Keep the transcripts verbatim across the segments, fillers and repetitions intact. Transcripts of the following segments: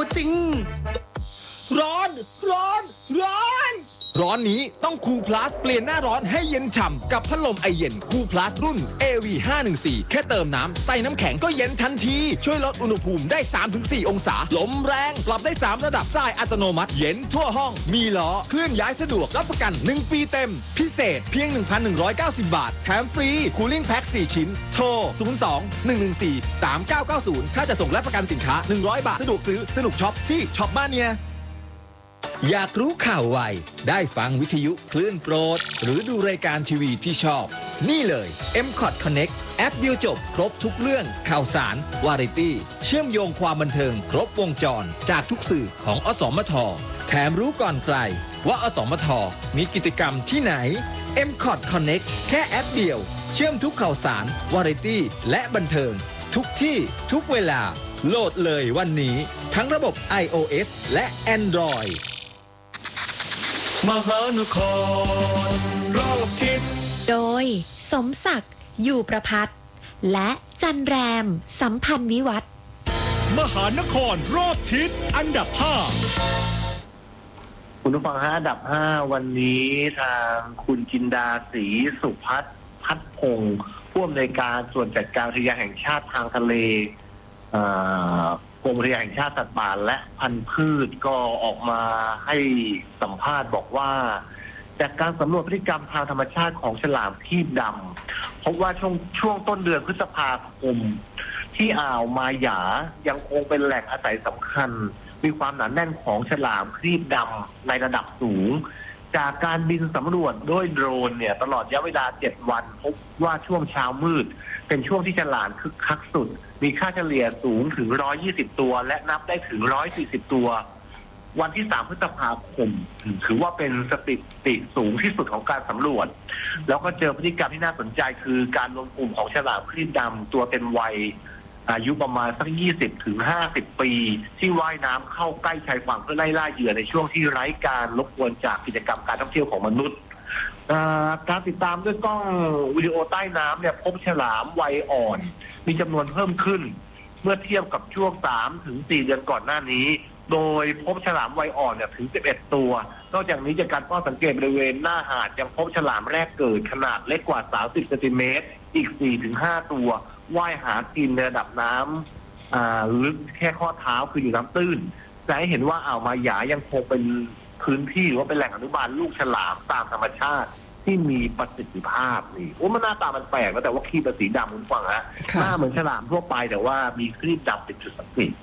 จริงร้อนร้อนร้อนร้อนนี้ต้องคูลพลัสเปลี่ยนหน้าร้อนให้เย็นฉ่ำกับพัดลมไอเย็นคูลพลัสรุ่น เอ วี ห้าหนึ่งสี่ แค่เติมน้ำใส่น้ำแข็งก็เย็นทันทีช่วยลดอุณหภูมิได้ สามถึงสี่ องศาลมแรงปรับได้สามระดับทรายอัตโนมัติเย็นทั่วห้องมีล้อเคลื่อนย้ายสะดวกรับประกันหนึ่งปีเต็มพิเศษเพียง หนึ่งพันหนึ่งร้อยเก้าสิบ บาทแถมฟรีคูลิ่งแพ็คสี่ชิ้นโทรศูนย์ สอง หนึ่ง หนึ่ง สี่ สาม เก้า เก้า ศูนย์ถ้าจะส่งและประกันสินค้าหนึ่งร้อยบาทสะดวกซื้อสนุกช็อปที่ช็อปบ้านเนียอยากรู้ข่าวไวได้ฟังวิทยุคลื่นโปรดหรือดูรายการทีวีที่ชอบนี่เลย เอ็ม คอท Connect แอปเดียวจบครบทุกเรื่องข่าวสารวาไรตี้เชื่อมโยงความบันเทิงครบวงจรจากทุกสื่อของอสมทแถมรู้ก่อนใครว่าอสมทมีกิจกรรมที่ไหน เอ็ม คอท Connect แค่แอปเดียวเชื่อมทุกข่าวสารวาไรตี้และบันเทิงทุกที่ทุกเวลาโหลดเลยวันนี้ทั้งระบบ ไอ โอ เอส และ Androidมหานครรอบทิศโดยสมศักดิ์อยู่ประพัฒน์และจันแรมสัมพันธ์วิวัฒน์มหานครรอบทิศอันดับห้าคุณผู้ฟังฮะอันดับห้าวันนี้ทางคุณจินดาศรีสุพัฒน์พัฒพงศ์ผู้อำนวยการส่วนจัดการอุทยานแห่งชาติทางทะเลกรมอุทยานแห่งชาติสัตว์ป่าและพันธุ์พืชก็ออกมาให้สัมภาษณ์บอกว่าจากการสำรวจพฤติกรรมทางธรรมชาติของฉลามครีบดำพบว่าช่วงช่วงต้นเดือนพฤษภาคมที่อ่าวมาหยายังคงเป็นแหล่งอาศัยสำคัญมีความหนาแน่นของฉลามครีบดำในระดับสูงจากการบินสำรวจด้วยโดรนเนี่ยตลอดระยะเวลาเจ็ดวันพบว่าช่วงเช้ามืดเป็นช่วงที่ฉลามคึกคักสุดมีค่าเฉลี่ยสูงถึงหนึ่งร้อยยี่สิบตัวและนับได้ถึงหนึ่งร้อยสี่สิบตัววันที่สามพฤษภาคมถือว่าเป็นสถิติสูงที่สุดของการสำรวจแล้วก็เจอพฤติกรรมที่น่าสนใจคือการรวมกลุ่มของฉลามครีบดำตัวเต็มวัยอายุประมาณสักยี่สิบถึงห้าสิบปีที่ว่ายน้ำเข้าใกล้ชายฝั่งเพื่อไล่ล่าเหยื่อในช่วงที่ไร้การรบกวนจากกิจกรรมการท่องเที่ยวของมนุษย์การติดตามด้วยกล้องวิดีโอใต้น้ำเนี่ยพบฉลามวัยอ่อนมีจำนวนเพิ่มขึ้นเมื่อเทียบกับช่วง สามถึงสี่ เดือนก่อนหน้านี้โดยพบฉลามวัยอ่อนเนี่ยถึงสิบเอ็ดตัวนอกจากนี้จากการเฝ้าสังเกตบริเวณหน้าหาดยังพบฉลามแรกเกิดขนาดเล็กกว่าสามสิบเซนติเมตรอีก สี่ถึงห้า ตัวว่ายหากินในระดับน้ำลึกแค่ข้อเท้าคืออยู่น้ำตื้นจะให้เห็นว่าอ่าวมาหยายังคงเป็นพื้นที่หรือว่าเป็นแหล่งอนุบาลลูกฉลามตามธรรมชาติที่มีประสิทธิภาพนี่โอ้มันหน้าตามันแปลกนะแต่ว่าครีบเป็นสีดำคุณฟังฮะหน้าเหมือนฉลามทั่วไปแต่ว่ามีครีบดำเป็นจุดสังเกต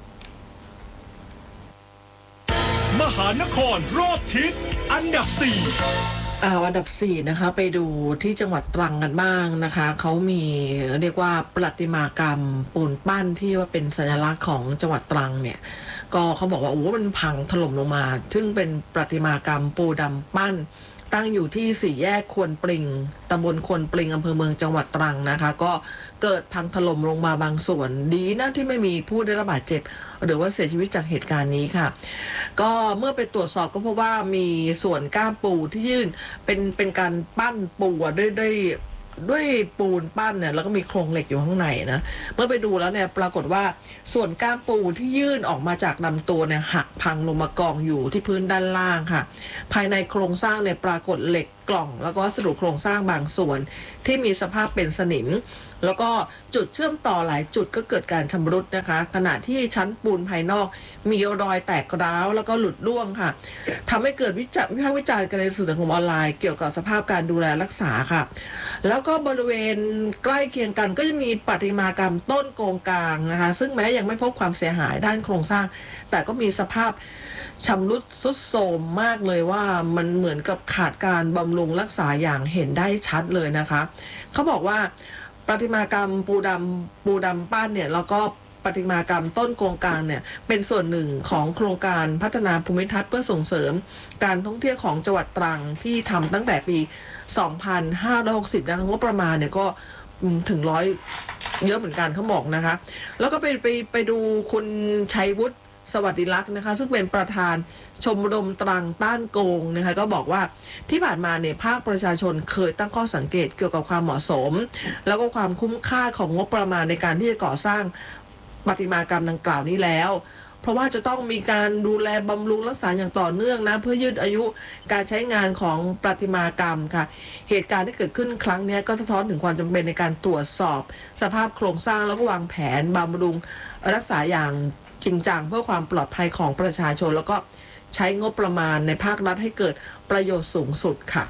มหานครรอบทิศอันดับสี่อ่าอันดับสี่นะคะไปดูที่จังหวัดตรังกันบ้างนะคะเขามีเรียกว่าประติมากรรมปูนปั้นที่ว่าเป็นสัญลักษณ์ของจังหวัดตรังเนี่ยก็เขาบอกว่าโอ้มันพังถล่มลงมาซึ่งเป็นประติมากรรมปูดำปั้นตั้งอยู่ที่สี่แยกควนปริงตำบลควนปริงอำเภอเมืองจังหวัดตรังนะคะก็เกิดพังถล่มลงมาบางส่วนดีนะที่ไม่มีผู้ได้รับบาดเจ็บหรือว่าเสียชีวิตจากเหตุการณ์นี้ค่ะก็เมื่อไปตรวจสอบก็พบว่ามีส่วนก้ามปูที่ยื่นเป็นเป็นการปั้นปูด้วยด้วยด้วยปูนปั้นเนี่ยแล้วก็มีโครงเหล็กอยู่ข้างในนะเมื่อไปดูแล้วเนี่ยปรากฏว่าส่วนก้ามปูที่ยื่นออกมาจากลำตัวเนี่ยหักพังลงมากองอยู่ที่พื้นด้านล่างค่ะภายในโครงสร้างเนี่ยปรากฏเหล็กกล่องแล้วก็วัสดุโครงสร้างบางส่วนที่มีสภาพเป็นสนิมแล้วก็จุดเชื่อมต่อหลายจุดก็เกิดการชำรุดนะคะขณะที่ชั้นปูนภายนอกมีรอยแตกร้าวแล้วก็หลุดร่วงค่ะทำให้เกิดวิจารณ์วิพากษ์วิจารณ์กันในสื่อสังคมออนไลน์เกี่ยวกับสภาพการดูแลรักษาค่ะแล้วก็บริเวณใกล้เคียงกันก็จะมีประติมากรรมต้นโกงกลางนะคะซึ่งแม้ยังไม่พบความเสียหายด้านโครงสร้างแต่ก็มีสภาพชำรุดทรุดโทรมมากเลยว่ามันเหมือนกับขาดการบำรุงรักษาอย่างเห็นได้ชัดเลยนะคะเขาบอกว่าประติมากรรมปูดำปูดำปั้นเนี่ยแล้วก็ประติมากรรมต้นโกงกลางเนี่ยเป็นส่วนหนึ่งของโครงการพัฒนาภูมิทัศน์เพื่อส่งเสริมการท่องเที่ยวของจังหวัดตรังที่ทำตั้งแต่ปีสองพันห้าร้อยหกสิบนะคะงบประมาณเนี่ยก็ถึงร้อยเยอะเหมือนกันเขาบอกนะคะแล้วก็ไปไปไปดูคุณชัยวุฒิสวัสดิลักษณ์นะคะซึ่งเป็นประธานชมรมตรังต้านโกงนะคะก็บอกว่าที่ผ่านมาเนี่ยภาคประชาชนเคยตั้งข้อสังเกตเกี่ยวกับความเหมาะสมแล้วก็ความคุ้มค่าของงบประมาณในการที่จะก่อสร้างประติมากรรมดังกล่าวนี้แล้วเพราะว่าจะต้องมีการดูแลบำรุงรักษาอย่างต่อเนื่องนะเพื่อยืดอายุการใช้งานของประติมากรรมค่ะเหตุการณ์ที่เกิดขึ้นครั้งนี้ก็สะท้อนถึงความจำเป็นในการตรวจสอบสภาพโครงสร้างแล้วก็วางแผนบำรุงรักษาอย่างจริงจังเพื่อความปลอดภัยของประชาชนแล้วก็ใช้งบประมาณในภาครัฐให้เกิดประโยชน์สูงสุดค่ะ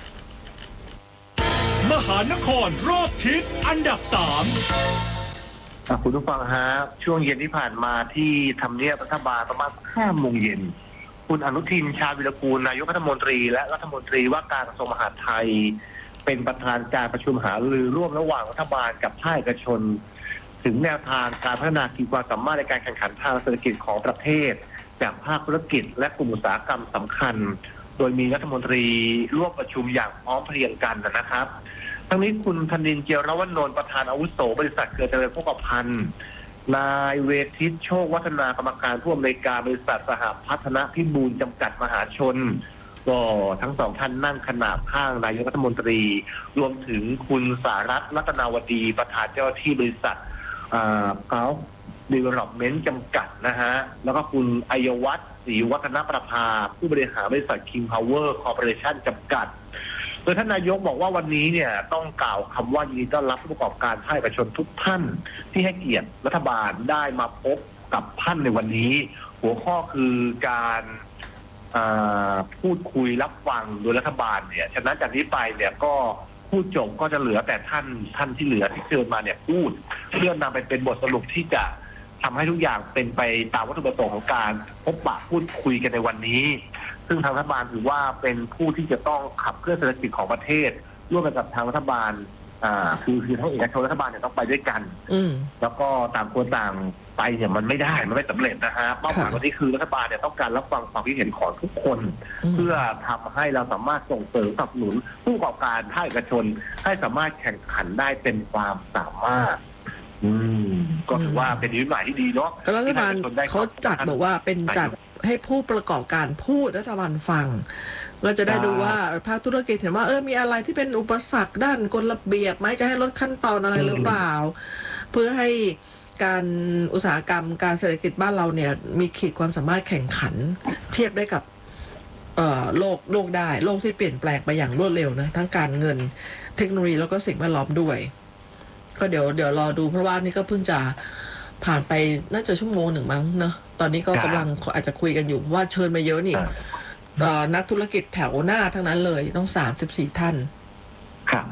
มหานครรอบทิศอันดับสามคุณผู้ฟังฮะช่วงเย็นที่ผ่านมาที่ทำเนียบรัฐบาลประมาณห้าโมงเย็นคุณอนุทินชาญวิรากูลนายกรัฐมนตรีและรัฐมนตรีว่าการกระทรวงมหาดไทยเป็นประธานการประชุมหารือร่วมระหว่างรัฐบาลกับภาคเอกชนถึงแนวทางการพัฒนาขีดความสามารถในการแข่งขันทางเศรษฐกิจของประเทศจากภาคธุรกิจและกลุ่มอุตสาหกรรมสำคัญโดยมีรัฐมนตรีร่วมประชุมอย่างพร้อมเพรียงกันนะครับทั้งนี้คุณธนินทร์ เจียรวนนท์ประธานอาวุโสบริษัทเครือเจริญโภคภัณฑ์นายเวทิตโชควัฒนากรรมการผู้อำนวยการบริษัทสหพัฒนพิบูลจำกัดมหาชนก็ทั้งสองท่านนั่งขนาบข้างนายกรัฐมนตรีรวมถึงคุณสารัตน์รัตนาวดีประธานเจ้าหน้าที่บริษัทเก้าดีเวล็อปเมนต์จำกัดนะฮะแล้วก็คุณอัยวัฒน์ศรีวัฒนประภาผู้บริหารบริษัท King Power Corporation จำกัดโดยท่านนายกบอกว่าวันนี้เนี่ยต้องกล่าวคำว่ายินดีต้อนรับผู้ประกอบการภาคเอกชนทุกท่านที่ให้เกียรติรัฐบาลได้มาพบกับท่านในวันนี้หัวข้อคือการพูดคุยรับฟังโดยรัฐบาลเนี่ยฉะนั้นจากนี้ไปเนี่ยก็พูดจบก็จะเหลือแต่ท่านท่านที่เหลือที่เชิญมาเนี่ยพูดเพื่อนำไปเป็นบทสรุปที่จะทำให้ทุกอย่างเป็นไปตามวัตถุประสงค์ของการพบปะพูดคุยกันในวันนี้ซึ่งทางรัฐบาลถือว่าเป็นผู้ที่จะต้องขับเคลื่อนเศรษฐกิจของประเทศร่วมกับทางรัฐบาลอ่าคือคือทั้งเอกชนรัฐบาลเนี่ยต้องไปด้วยกันแล้วก็ต่างคนต่างไปเนี่ยมันไม่ได้มันไม่สำเร็จนะฮะเป้าหมายวันนี้คือรัฐบาลเนี่ยต้องการรับฟังความคิดเห็นของทุกคนเพื่อทำให้เราสามารถส่งเสริมสนับสนุนผู้ประกอบการภาคเอกชนให้สามารถแข่งขันได้เป็นความสามารถอืมก็ถือว่าเป็นนิมิตหมายที่ดีเนาะรัฐบาลเขาจัดบอกว่าเป็นจัดให้ผู้ประกอบการพูดรัฐบาลฟังก็จะได้ดูว่าภาคธุรกิจเห็นว่าเออมีอะไรที่เป็นอุปสรรคด้านกฎระเบียบไหมจะให้ลดขั้นตอนอะไรหรือเปล่าเพื่อให้การอุตสาหกรรมการเศรษฐกิจบ้านเราเนี่ยมีขีดความสามารถแข่งขันเทียบได้กับเอ่อโลกโลกได้โลกที่เปลี่ยนแปลงไปอย่างรวดเร็วนะทั้งการเงินเทคโนโลยีแล้วก็สิ่งแวดล้อมด้วยก็เดี๋ยวเดี๋ยวรอดูเพราะว่านี่ก็เพิ่งจะผ่านไปน่าจะชั่วโมงหนึ่งมั้งเนาะตอนนี้ก็กำลังอาจจะคุยกันอยู่ว่าเชิญมาเยอะนี่นักธุรกิจแถวหน้าทั้งนั้นเลยต้องสามสิบสี่ท่านครับ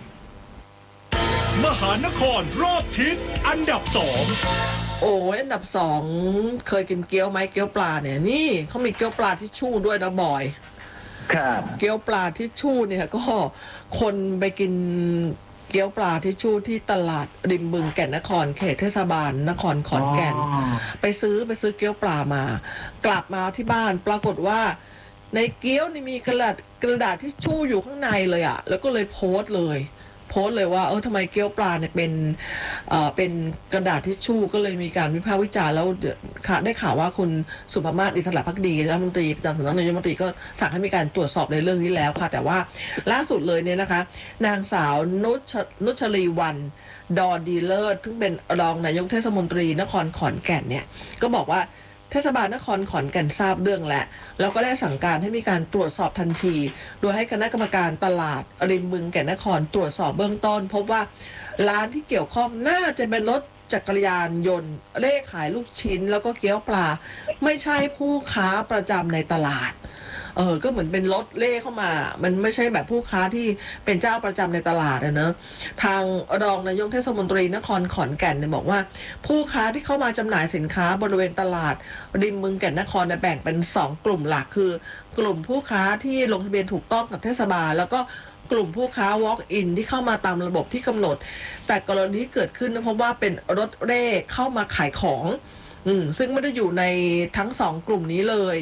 มหานครรอบทิศอันดับสองโอ้ยอันดับสองเคยกินเกี๊ยวไหมเกี๊ยวปลาเนี่ยนี่เขามีเกี๊ยวปลาที่ชู่ด้วยนะบอยครับเกี๊ยวปลาที่ชู่เนี่ยก็คนไปกินเกี๊ยวปลาที่ชู่ที่ตลาดริมบึงแก่นนครเขตเทศบาลนครขอนแก่นไปซื้อไปซื้อเกี๊ยวปลามากลับมาที่บ้านปรากฏว่าในเกี๊ยวนี่มีกระดาษกระดาษที่ชู่อยู่ข้างในเลยอะแล้วก็เลยโพสต์เลยโพสต์เลยว่าเออทำไมเกี๊ยวปลาเนี่ยเป็นเอ่อเป็นกระดาษทิชชู่ก็เลยมีการวิพากษ์วิจารณ์แล้วได้ข่าวว่าคุณสุภมาศ อิสระภักดีรัฐมนตรีประจำสำนักนายกรัฐมนตรีก็สั่งให้มีการตรวจสอบในเรื่องนี้แล้วค่ะแต่ว่าล่าสุดเลยเนี่ยนะคะนางสาวนุชนุชลีวันดอดีเลิศซึ่งเป็นรองนายกเทศมนตรีนครขอนแก่นเนี่ยก็บอกว่าเทศบาลนครขอนแก่นทราบเรื่องแล้วแล้วก็ได้สั่งการให้มีการตรวจสอบทันทีโดยให้คณะกรรมการตลาดริมบึงแก่นนครตรวจสอบเบื้องต้นพบว่าร้านที่เกี่ยวข้องน่าจะเป็นรถจักรยานยนต์เลขขายลูกชิ้นแล้วก็เกี๊ยวปลาไม่ใช่ผู้ค้าประจำในตลาดเออก็เหมือนเป็นรถเล่เข้ามามันไม่ใช่แบบผู้ค้าที่เป็นเจ้าประจำในตลาดนะเนอะทางรองนายกเทศมนตรีนครขอนแก่นเนี่ยบอกว่าผู้ค้าที่เข้ามาจำหน่ายสินค้าบริเวณตลาดริมบึงแก่นนครเนี่ยแบ่งเป็นสองกลุ่มหลักคือกลุ่มผู้ค้าที่ลงทะเบียนถูกต้องกับเทศบาลแล้วก็กลุ่มผู้ค้า walk in ที่เข้ามาตามระบบที่กำหนดแต่กรณีที่เกิดขึ้นนะเพราะว่าเป็นรถเร่เข้ามาขายของอืมซึ่งไม่ได้อยู่ในทั้งสองกลุ่มนี้เลย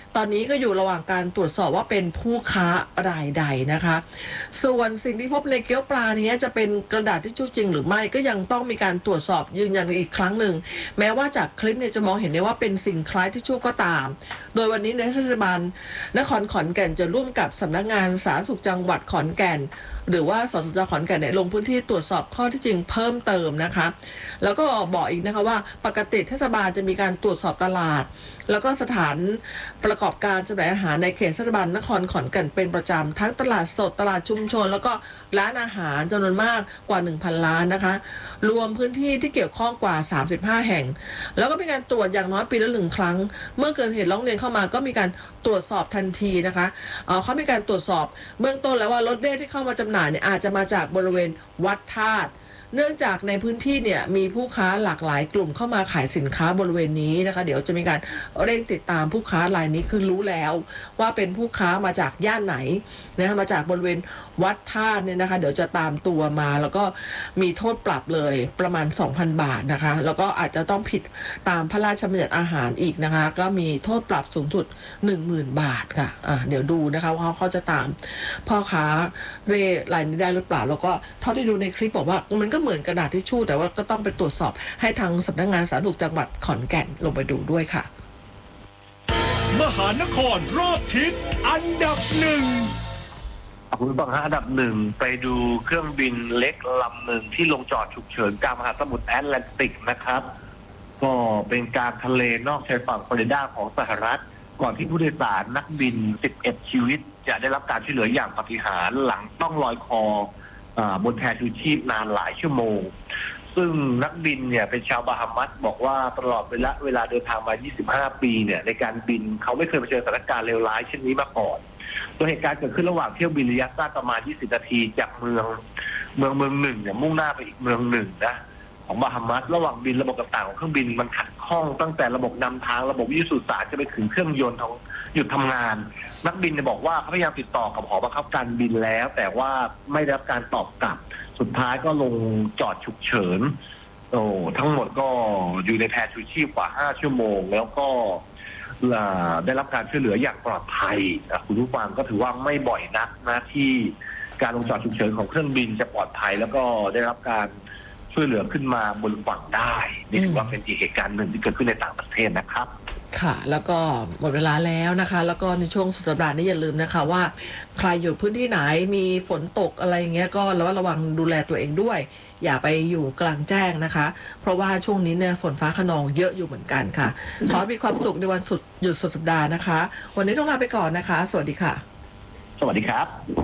ตอนนี้ก็อยู่ระหว่างการตรวจสอบว่าเป็นผู้ค้ารายใดนะคะ ส่วนสิ่งที่พบในเกี๊ยวปลานี้จะเป็นกระดาษทิชชู่จริงหรือไม่ก็ยังต้องมีการตรวจสอบยืนยันอีกครั้งหนึ่งแม้ว่าจากคลิปเนี่ยจะมองเห็นได้ว่าเป็นสิ่งคล้ายทิชชู่ก็ตามโดยวันนี้ในเทศบาลนครขอนแก่นจะร่วมกับสำนักงานสาธารณสุขจังหวัดขอนแก่นหรือว่าสสจขอนแก่นเนี่ยลงพื้นที่ตรวจสอบข้อที่จริงเพิ่มเติมนะคะแล้วก็บอกอีกนะคะว่าปกติเทศบาลจะมีการตรวจสอบตลาดแล้วก็สถานประกอบการจำหน่ายอาหารในเขตเทศบาลนครขอนแก่นเป็นประจำทั้งตลาดสดตลาดชุมชนแล้วก็ร้านอาหารจำนวนมากกว่า หนึ่งพัน ร้านนะคะรวมพื้นที่ที่เกี่ยวข้องกว่าสามสิบห้าแห่งแล้วก็มีการตรวจอย่างน้อยปีละหนึ่งครั้งเมื่อเกิดเหตุร้องเรียนเข้ามาก็มีการตรวจสอบทันทีนะคะเอ่อเขามีการตรวจสอบเบื้องต้นแล้วว่ารถเล่ที่เข้ามาจำหน่ายเนี่ยอาจจะมาจากบริเวณวัดธาตุเนื่องจากในพื้นที่เนี่ยมีผู้ค้าหลากหลายกลุ่มเข้ามาขายสินค้าบริเวณนี้นะคะเดี๋ยวจะมีการเร่งติดตามผู้ค้ารายนี้คือรู้แล้วว่าเป็นผู้ค้ามาจากย่านไหนนะคะมาจากบริเวณวัดธาตุเนี่ยนะคะเดี๋ยวจะตามตัวมาแล้วก็มีโทษปรับเลยประมาณ สองพัน บาทนะคะแล้วก็อาจจะต้องผิดตามพระราชบัญญัติอาหารอีกนะคะก็มีโทษปรับสูงสุด หนึ่งหมื่น บาทค่ะอ่ะเดี๋ยวดูนะคะว่าเขาจะตามพ่อค้าเร่รายนี้ได้หรือเปล่าแล้วก็เท่าที่ดูในคลิปบอกว่ามันก็เหมือนกระดาษทิชชู่แต่ว่าก็ต้องไปตรวจสอบให้ทางสำนักงานสาธารณสุขจังหวัดขอนแก่นลงไปดูด้วยค่ะมหานครรอบทิศอันดับหนึ่งคุณผู้ฟังฮะอันดับหนึ่งไปดูเครื่องบินเล็กลำหนึ่งที่ลงจอดฉุกเฉินกลางมหาสมุทรแอตแลนติกนะครับก็เป็นการทะเลนอกชายฝั่งฟลอริดาของสหรัฐก่อนที่ผู้โดยสารนักบินสิบเอ็ดชีวิตจะได้รับการช่วยเหลืออย่างปาฏิหาริย์หลังต้องลอยคอบนแพชูชีพนานหลายชั่วโมงซึ่งนักบินเนี่ยเป็นชาวบาฮามัสบอกว่าตลอดเวลาเวลาเดินทางมายี่สิบห้าปีเนี่ยในการบินเขาไม่เคยเผชิญสถานการณ์เลวร้ายเช่นนี้มาก่อนโดยเหตุการณ์เกิดขึ้นระหว่างเที่ยวบินระยะสั้นประมาณยี่สิบนาทีจากเมืองเมืองเมืองหนึ่งเนี่ยมุ่งหน้าไปอีกเมืองหนึ่งนะของบาฮามัสระหว่างบินระบบต่างๆของเครื่องบินมันขัดข้องตั้งแต่ระบบนำทางระบบวิทยุสื่อสารจะไปถึงเครื่องยนต์ของหยุดทำงานนักบินเนี่ยบอกว่าเขาพยายามติดต่อกับหอบังคับการบินแล้วแต่ว่าไม่ได้รับการตอบกลับสุดท้ายก็ลงจอดฉุกเฉินโอ้ทั้งหมดก็อยู่ในแพชูชีพกว่าห้าชั่วโมงแล้วก็ได้รับการช่วยเหลืออย่างปลอดภัยคุณผู้ฟังก็ถือว่าไม่บ่อยนักนะที่การลงจอดฉุกเฉินของเครื่องบินจะปลอดภัยแล้วก็ได้รับการช่วยเหลือขึ้นมาบนฝั่งได้นี่ถือว่าเป็นอีกเหตุการณ์หนึ่งที่เกิดขึ้นในต่างประเทศนะครับค่ะแล้วก็หมดเวลาแล้วนะคะแล้วก็ในช่วงสุดสัปดาห์นี้อย่าลืมนะคะว่าใครอยู่พื้นที่ไหนมีฝนตกอะไรเงี้ยก็ระมัดระวังดูแลตัวเองด้วยอย่าไปอยู่กลางแจ้งนะคะเพราะว่าช่วงนี้เนี่ยฝนฟ้าคะนองเยอะอยู่เหมือนกันค่ะขอให้มีความสุขในวันสุดหยุดสุดสัปดาห์นะคะวันนี้ต้องลาไปก่อนนะคะสวัสดีค่ะสวัสดีครับ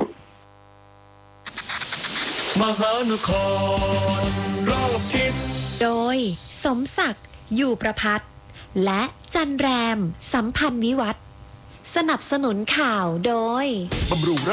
มหานครรอบทิศโดยสมศักดิ์อยู่ประภัตและจันแรมสัมพันธ์วิวัฒน์สนับสนุนข่าวโดยบำรุง